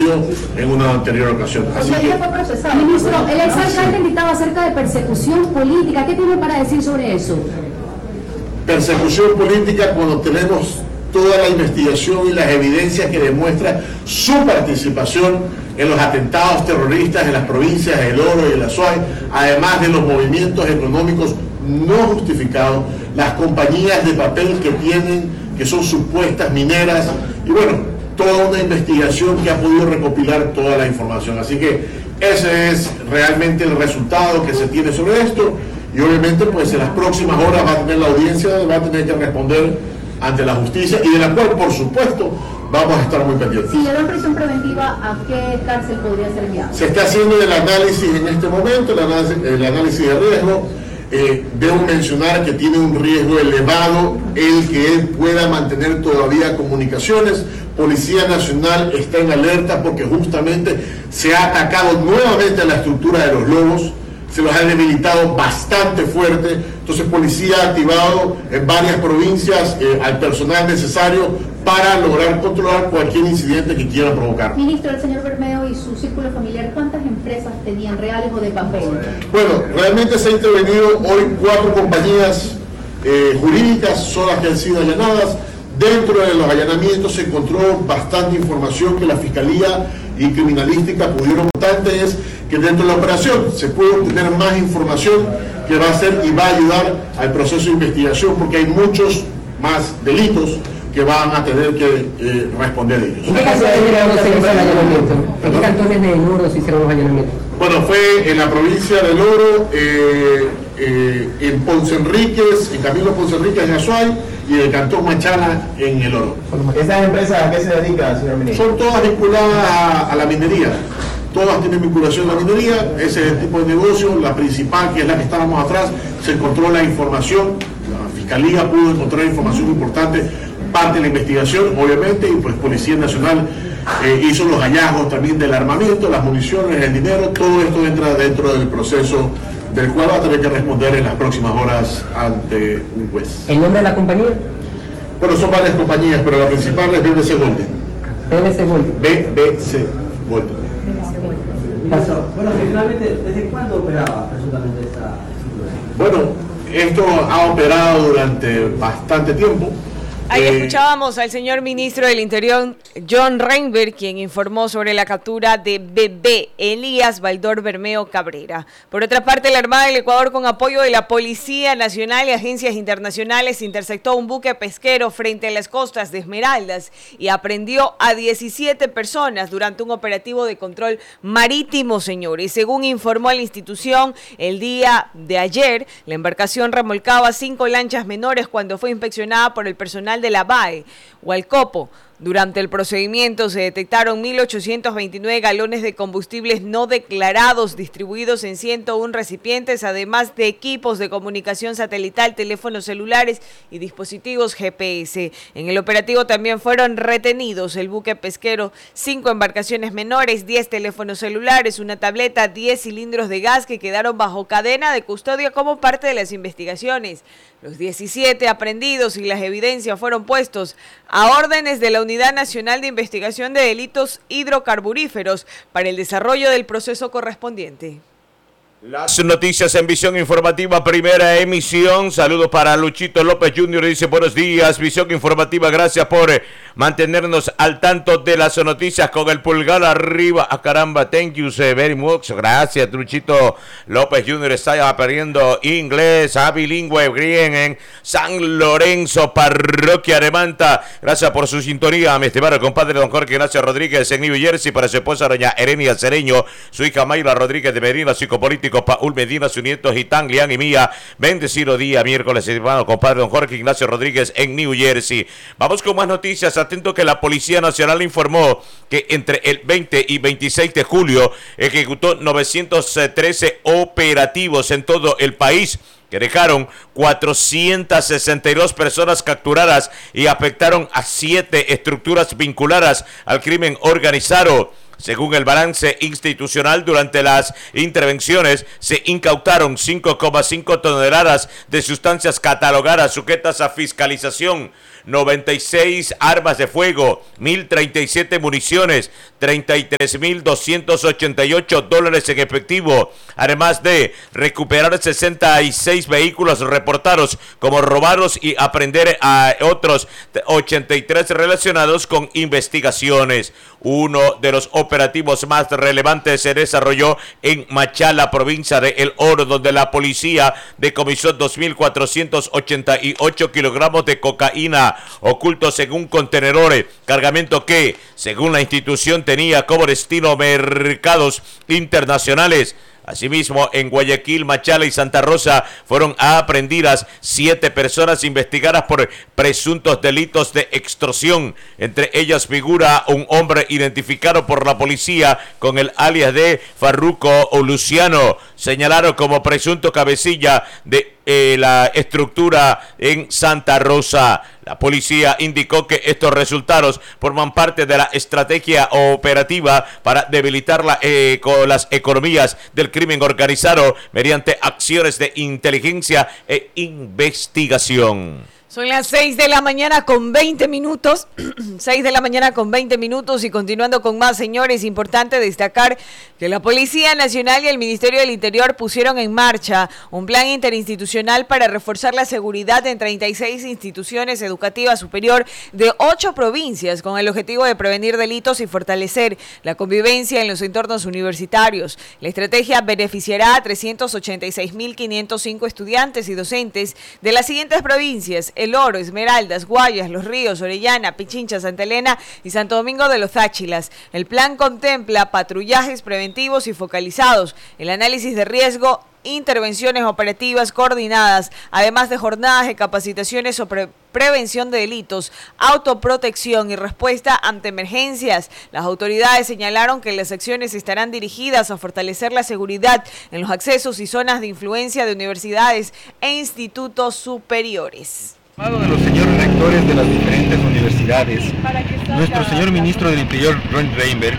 sucedido en una anterior ocasión. Así que, ministro, el exalcalde gritaba acerca de persecución política. ¿Qué tiene para decir sobre eso? Persecución política cuando tenemos toda la investigación y las evidencias que demuestran su participación en los atentados terroristas en las provincias de El Oro y El Azuay, además de los movimientos económicos no justificados, las compañías de papel que son supuestas mineras, y bueno, toda una investigación que ha podido recopilar toda la información. Así que ese es realmente el resultado que se tiene sobre esto, y obviamente pues en las próximas horas va a tener la audiencia, va a tener que responder ante la justicia, y de la cual por supuesto vamos a estar muy pendientes. Si le dan prisión preventiva, ¿a qué cárcel podría ser enviado? Se está haciendo el análisis en este momento, el análisis de riesgo. Debo mencionar que tiene un riesgo elevado el que él pueda mantener todavía comunicaciones. Policía Nacional está en alerta porque justamente se ha atacado nuevamente a la estructura de los Lobos, se los ha debilitado bastante fuerte. Entonces Policía ha activado en varias provincias al personal necesario para lograr controlar cualquier incidente que quiera provocar. Ministro, el señor Bermeo y su círculo familiar, ¿cuántas empresas tenían, reales o de papel? Bueno, realmente se ha intervenido hoy 4 compañías jurídicas, son las que han sido allanadas. Dentro de los allanamientos se encontró bastante información que la Fiscalía y Criminalística pudieron. Importante es que dentro de la operación se puede obtener más información que va a hacer y va a ayudar al proceso de investigación, porque hay muchos más delitos que van a tener que responder ellos. ¿En qué cantones se hizo el allanamiento? ¿En qué cantones de El Oro se hicieron los allanamientos? Bueno, fue en la provincia del Oro, en Ponce Enríquez, en Camilo Ponce Enríquez en Azuay, y en el cantón Machala en El Oro. ¿Esas empresas a qué se dedican, señor ministro? Son todas vinculadas a la minería. Todas tienen vinculación a la minería, ese es el tipo de negocio. La principal, que es la que estábamos atrás, se encontró la información, la Fiscalía pudo encontrar información importante, parte de la investigación, obviamente, y pues Policía Nacional hizo los hallazgos también del armamento, las municiones, el dinero. Todo esto entra dentro del proceso del cual va a tener que responder en las próximas horas ante un juez. ¿El nombre de la compañía? Bueno, son varias compañías, pero la principal es BBC Golden. BBC Golden. BBC Golden. Bueno, finalmente, ¿desde cuándo operaba presuntamente esta situación? Bueno, esto ha operado durante bastante tiempo. Ahí escuchábamos al señor ministro del Interior, John Reinberg, quien informó sobre la captura de bebé Elías Baldor Bermeo Cabrera. Por otra parte, la Armada del Ecuador, con apoyo de la Policía Nacional y agencias internacionales, interceptó un buque pesquero frente a las costas de Esmeraldas y aprendió a 17 personas durante un operativo de control marítimo, señores. Según informó la institución, el día de ayer, la embarcación remolcaba 5 lanchas menores cuando fue inspeccionada por el personal de la BAE, Hualcopo. Durante el procedimiento se detectaron 1.829 galones de combustibles no declarados distribuidos en 101 recipientes, además de equipos de comunicación satelital, teléfonos celulares y dispositivos GPS. En el operativo también fueron retenidos el buque pesquero, 5 embarcaciones menores, 10 teléfonos celulares, una tableta, 10 cilindros de gas que quedaron bajo cadena de custodia como parte de las investigaciones. Los 17 aprehendidos y las evidencias fueron puestos a órdenes de la Unidad Nacional de Investigación de Delitos Hidrocarburíferos para el desarrollo del proceso correspondiente. Las noticias en Visión Informativa, primera emisión. Saludos para Luchito López Jr. Dice buenos días, Visión Informativa. Gracias por mantenernos al tanto de las noticias con el pulgar arriba. Caramba, thank you very much. Gracias, Luchito López Jr. Está aprendiendo inglés, bilingüe, bien en San Lorenzo, parroquia de Manta. Gracias por su sintonía, mi estimado compadre don Jorge Ignacio Rodríguez en New Jersey. Para su esposa doña Erenia Cereño, su hija Mayra Rodríguez de Medina, psicopolítico Paul Medina, su nieto Gitán, Lian y Mía. Bendecido día, miércoles, hermano compadre don Jorge Ignacio Rodríguez en New Jersey. Vamos con más noticias. Atento que la Policía Nacional informó que entre el 20 y 26 de julio ejecutó 913 operativos en todo el país, que dejaron 462 personas capturadas y afectaron a 7 estructuras vinculadas al crimen organizado. Según el balance institucional, durante las intervenciones se incautaron 5,5 toneladas de sustancias catalogadas sujetas a fiscalización, 96 armas de fuego, 1.037 municiones, $33.288 en efectivo, además de recuperar 66 vehículos reportados como robados y aprender a otros 83 relacionados con investigaciones. Uno de los operativos más relevantes se desarrolló en Machala, provincia de El Oro, donde la policía decomisó 2.488 kilogramos de cocaína ocultos en un contenedor, cargamento que, según la institución, tenía como destino mercados internacionales. Asimismo, en Guayaquil, Machala y Santa Rosa fueron aprehendidas 7 personas investigadas por presuntos delitos de extorsión. Entre ellas figura un hombre identificado por la policía con el alias de Farruco Luciano, señalado como presunto cabecilla de la estructura en Santa Rosa. La policía indicó que estos resultados forman parte de la estrategia operativa para debilitar con las economías del crimen organizado mediante acciones de inteligencia e investigación. Son las 6 de la mañana con 20 minutos, 6 de la mañana con 20 minutos y continuando con más, señores, importante destacar que la Policía Nacional y el Ministerio del Interior pusieron en marcha un plan interinstitucional para reforzar la seguridad en 36 instituciones educativas superior de 8 provincias con el objetivo de prevenir delitos y fortalecer la convivencia en los entornos universitarios. La estrategia beneficiará a 386.505 estudiantes y docentes de las siguientes provincias: El Oro, Esmeraldas, Guayas, Los Ríos, Orellana, Pichincha, Santa Elena y Santo Domingo de los Táchilas. El plan contempla patrullajes preventivos y focalizados, el análisis de riesgo, intervenciones operativas coordinadas, además de jornadas de capacitaciones sobre prevención de delitos, autoprotección y respuesta ante emergencias. Las autoridades señalaron que las acciones estarán dirigidas a fortalecer la seguridad en los accesos y zonas de influencia de universidades e institutos superiores. De los señores rectores de las diferentes universidades, nuestro señor ministro del Interior, Ron Reinberg,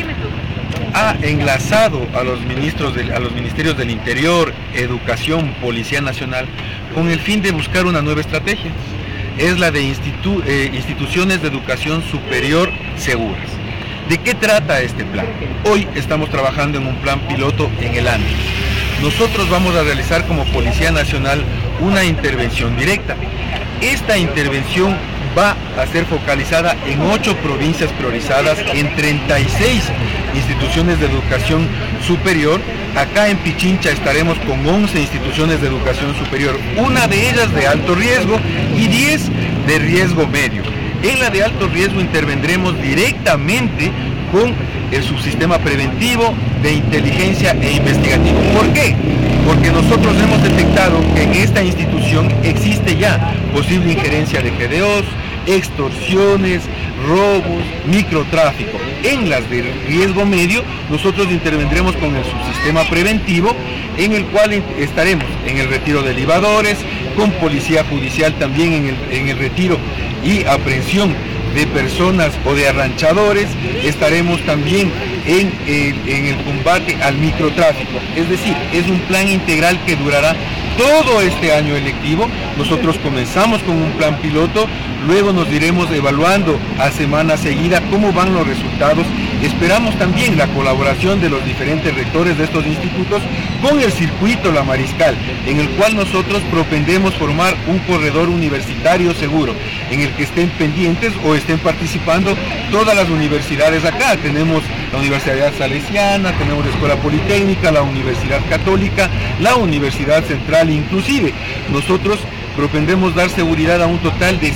ha enlazado a los ministerios del Interior, Educación, Policía Nacional, con el fin de buscar una nueva estrategia. Es la de instituciones de educación superior seguras. ¿De qué trata este plan? Hoy estamos trabajando en un plan piloto en el Andes. Nosotros vamos a realizar como Policía Nacional una intervención directa. Esta intervención va a ser focalizada en 8 provincias priorizadas, en 36 instituciones de educación superior. Acá en Pichincha estaremos con 11 instituciones de educación superior, una de ellas de alto riesgo y 10 de riesgo medio. En la de alto riesgo intervendremos directamente con el subsistema preventivo, de inteligencia e investigativo. ¿Por qué? Porque nosotros hemos detectado que en esta institución existe ya posible injerencia de GDOs, extorsiones, robos, microtráfico. En las de riesgo medio, nosotros intervendremos con el subsistema preventivo, en el cual estaremos en el retiro de libadores, con policía judicial también en el retiro y aprehensión de personas o de arranchadores. Estaremos también en el combate al microtráfico. Es decir, es un plan integral que durará todo este año electivo. Nosotros comenzamos con un plan piloto, luego nos iremos evaluando a semana seguida cómo van los resultados. Esperamos también la colaboración de los diferentes rectores de estos institutos con el circuito La Mariscal, en el cual nosotros propendemos formar un corredor universitario seguro, en el que estén pendientes o estén participando todas las universidades acá. Tenemos la Universidad Salesiana, tenemos la Escuela Politécnica, la Universidad Católica, la Universidad Central, inclusive nosotros propendemos dar seguridad a un total de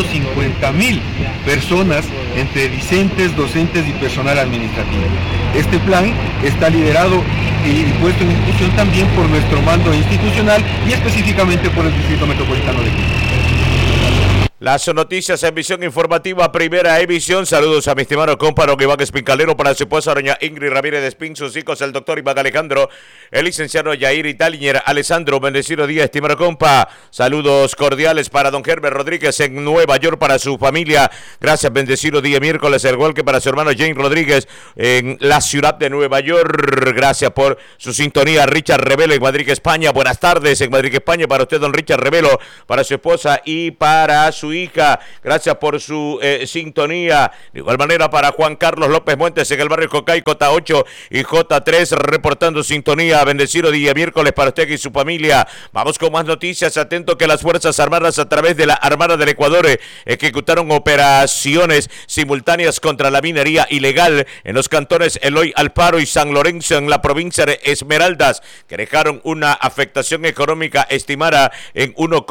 150,000 personas entre discentes, docentes y personal administrativo. Este plan está liderado y puesto en ejecución también por nuestro mando institucional y específicamente por el Distrito Metropolitano de Quito. Las noticias en visión informativa, primera emisión. Saludos a mi estimado compadre Iván Espincalero, para su esposa doña Ingrid Ramírez de Espín, sus hijos el doctor Iván Alejandro, el licenciado Yair Italiñer, Alessandro, bendecido día, estimado compa. Saludos cordiales para don Herbert Rodríguez en Nueva York, para su familia. Gracias, bendecido día miércoles, el gol que para su hermano James Rodríguez en la ciudad de Nueva York. Gracias por su sintonía. Richard Revelo en Madrid, España. Buenas tardes en Madrid, España, para usted don Richard Revelo, para su esposa y para su hija, gracias por su sintonía. De igual manera para Juan Carlos López Montes en el barrio Cocay, J8 y J3, reportando sintonía. Bendecido día miércoles para usted y su familia. Vamos con más noticias. Atento que las Fuerzas Armadas a través de la Armada del Ecuador ejecutaron operaciones simultáneas contra la minería ilegal en los cantones Eloy Alfaro y San Lorenzo en la provincia de Esmeraldas, que dejaron una afectación económica estimada en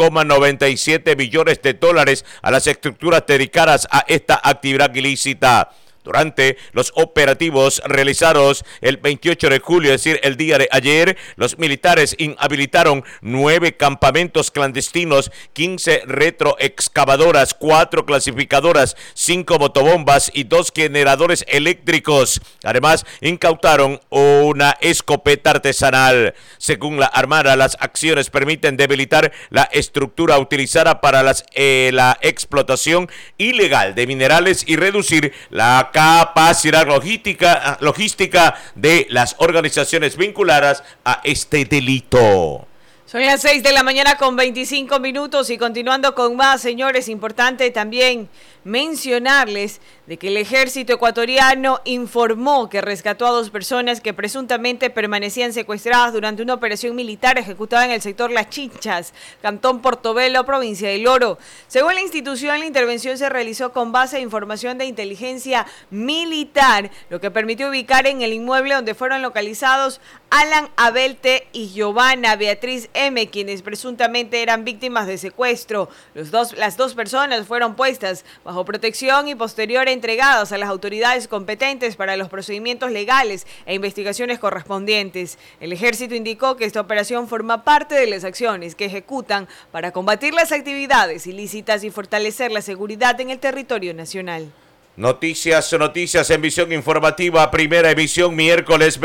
1,97 billones de dólares a las estructuras dedicadas a esta actividad ilícita. Durante los operativos realizados el 28 de julio, es decir, el día de ayer, los militares inhabilitaron 9 campamentos clandestinos, 15 retroexcavadoras, 4 clasificadoras, 5 motobombas y 2 generadores eléctricos. Además, incautaron una escopeta artesanal. Según la Armada, las acciones permiten debilitar la estructura utilizada para la explotación ilegal de minerales y reducir la capacidad logística de las organizaciones vinculadas a este delito. Son las 6 de la mañana con 25 minutos y continuando con más, señores, importante también mencionarles de que el ejército ecuatoriano informó que rescató a 2 personas que presuntamente permanecían secuestradas durante una operación militar ejecutada en el sector Las Chinchas, cantón Portobelo, provincia del Oro. Según la institución, la intervención se realizó con base a información de inteligencia militar, lo que permitió ubicar en el inmueble donde fueron localizados Alan Abel T. y Giovanna Beatriz M., quienes presuntamente eran víctimas de secuestro. Las dos personas fueron puestas bajo protección y posterior entregadas a las autoridades competentes para los procedimientos legales e investigaciones correspondientes. El ejército indicó que esta operación forma parte de las acciones que ejecutan para combatir las actividades ilícitas y fortalecer la seguridad en el territorio nacional. Noticias en Visión Informativa, primera emisión, miércoles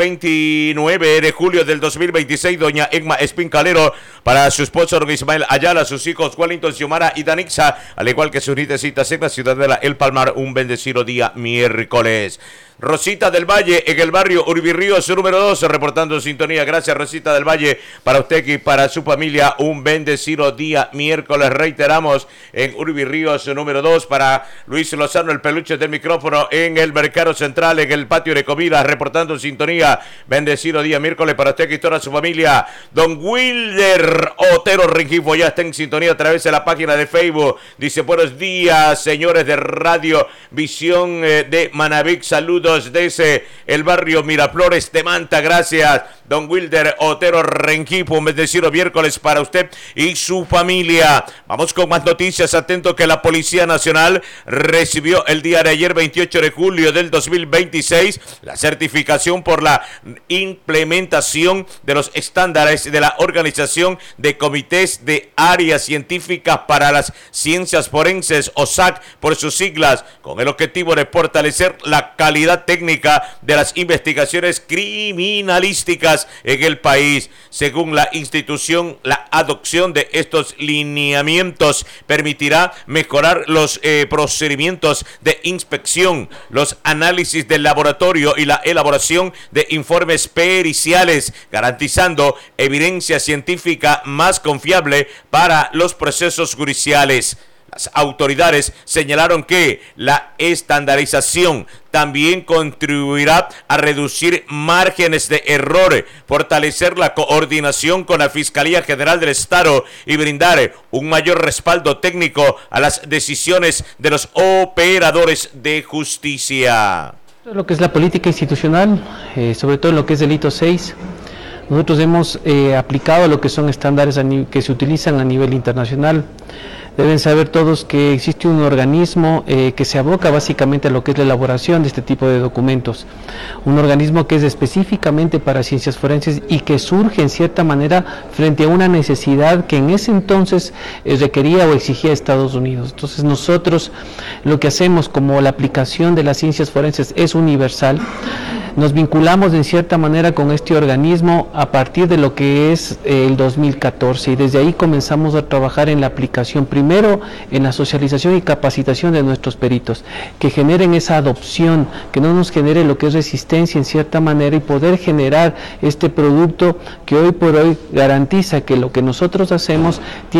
29 de julio del 2026. Doña Egma Espincalero, para su esposo don Ismael Ayala, sus hijos Wellington, Xiomara y Danixa, al igual que sus nietecitas en la ciudad de El Palmar, un bendecido día miércoles. Rosita del Valle, en el barrio Urbirríos número 2, reportando sintonía. Gracias, Rosita del Valle, para usted y para su familia, un bendecido día miércoles. Reiteramos, en Urbirríos número 2, para Luis Lozano, el peluche del micrófono, en el Mercado Central, en el patio de comida, reportando sintonía. Bendecido día miércoles para usted y toda su familia. Don Wilder Otero Rengifo ya está en sintonía a través de la página de Facebook. Dice: buenos días, señores de Radio Visión de Manabic, saludos desde el barrio Miraflores de Manta. Gracias, don Wilder Otero Rengifo, un bendecido miércoles para usted y su familia. Vamos con más noticias. Atento que la Policía Nacional recibió el día de ayer, 28 de julio del 2026, la certificación por la implementación de los estándares de la Organización de Comités de Áreas Científicas para las Ciencias Forenses, OSAC por sus siglas, con el objetivo de fortalecer la calidad técnica de las investigaciones criminalísticas en el país. Según la institución, la adopción de estos lineamientos permitirá mejorar los procedimientos de inspección, los análisis del laboratorio y la elaboración de informes periciales, garantizando evidencia científica más confiable para los procesos judiciales. Las autoridades señalaron que la estandarización también contribuirá a reducir márgenes de error, fortalecer la coordinación con la Fiscalía General del Estado y brindar un mayor respaldo técnico a las decisiones de los operadores de justicia. Lo que es la política institucional, sobre todo en lo que es delito 6, nosotros hemos aplicado lo que son estándares que se utilizan a nivel internacional. Deben saber todos que existe un organismo que se aboca básicamente a lo que es la elaboración de este tipo de documentos. Un organismo que es específicamente para ciencias forenses y que surge en cierta manera frente a una necesidad que en ese entonces requería o exigía Estados Unidos. Entonces nosotros lo que hacemos, como la aplicación de las ciencias forenses es universal, nos vinculamos en cierta manera con este organismo a partir de lo que es el 2014 y desde ahí comenzamos a trabajar en la aplicación, primero en la socialización y capacitación de nuestros peritos, que generen esa adopción, que no nos genere lo que es resistencia en cierta manera y poder generar este producto que hoy por hoy garantiza que lo que nosotros hacemos tiene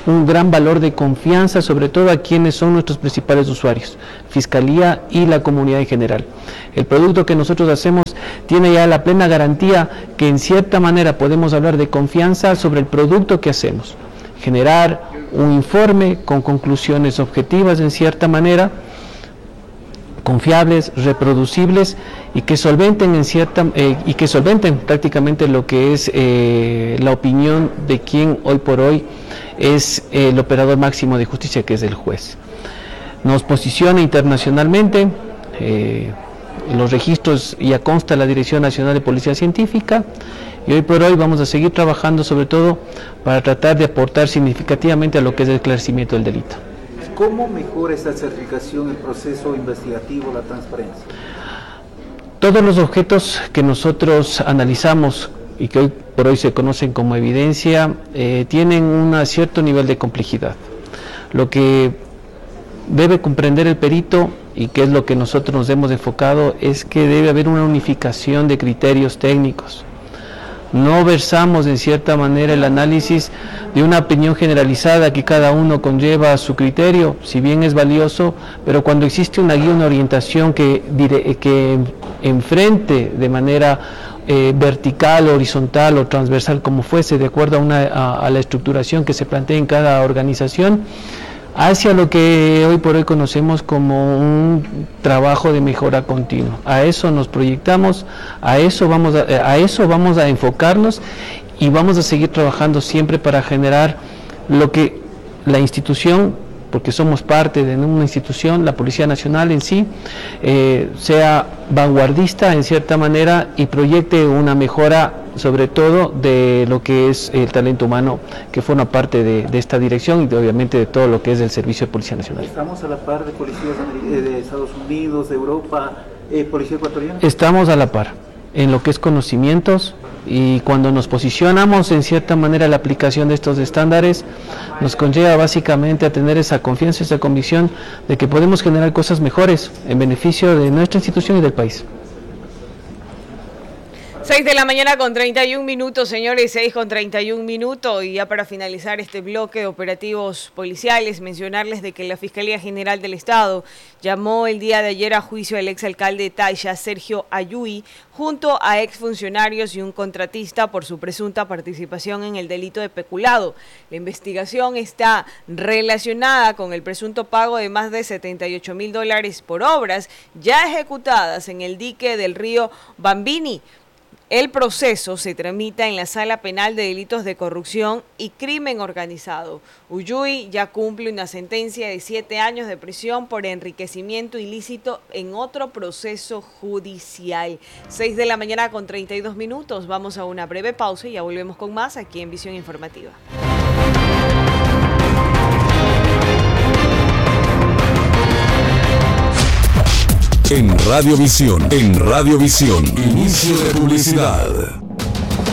un gran valor de confianza, sobre todo a quienes son nuestros principales usuarios, Fiscalía y la comunidad en general. El producto que nosotros hacemos tiene ya la plena garantía que en cierta manera podemos hablar de confianza sobre el producto que hacemos. Generar un informe con conclusiones objetivas en cierta manera, confiables, reproducibles y que solventen prácticamente lo que es la opinión de quien hoy por hoy es el operador máximo de justicia, que es el juez. Nos posiciona internacionalmente, en los registros ya consta la Dirección Nacional de Policía Científica, y hoy por hoy vamos a seguir trabajando sobre todo para tratar de aportar significativamente a lo que es el esclarecimiento del delito. ¿Cómo mejora esta certificación el proceso investigativo, la transparencia? Todos los objetos que nosotros analizamos y que hoy por hoy se conocen como evidencia tienen un cierto nivel de complejidad. Lo que debe comprender el perito, y que es lo que nosotros nos hemos enfocado, es que debe haber una unificación de criterios técnicos. No versamos en cierta manera el análisis de una opinión generalizada que cada uno conlleva a su criterio, si bien es valioso, pero cuando existe una guía, una orientación que enfrente de manera vertical, horizontal o transversal, como fuese, de acuerdo a la estructuración que se plantea en cada organización, hacia lo que hoy por hoy conocemos como un trabajo de mejora continua. A eso nos proyectamos, a eso vamos a enfocarnos y vamos a seguir trabajando siempre para generar lo que la institución, porque somos parte de una institución, la Policía Nacional en sí, sea vanguardista en cierta manera y proyecte una mejora sobre todo de lo que es el talento humano que forma parte de esta dirección y obviamente de todo lo que es el Servicio de Policía Nacional. ¿Estamos a la par de policías de Estados Unidos, de Europa, policía ecuatoriana? Estamos a la par en lo que es conocimientos, y cuando nos posicionamos en cierta manera la aplicación de estos estándares nos conlleva básicamente a tener esa confianza, esa convicción de que podemos generar cosas mejores en beneficio de nuestra institución y del país. 6:31 a.m, señores, 6:31 a.m, y ya para finalizar este bloque de operativos policiales, mencionarles de que la Fiscalía General del Estado llamó el día de ayer a juicio al exalcalde de Táchira, Sergio Ayui, junto a exfuncionarios y un contratista por su presunta participación en el delito de peculado. La investigación está relacionada con el presunto pago de más de $78,000 por obras ya ejecutadas en el dique del río Bambini. El proceso se tramita en la Sala Penal de Delitos de Corrupción y Crimen Organizado. Uyui ya cumple una sentencia de 7 años de prisión por enriquecimiento ilícito en otro proceso judicial. 6:32 a.m, vamos a una breve pausa y ya volvemos con más aquí en Visión Informativa. En Radiovisión, inicio de publicidad.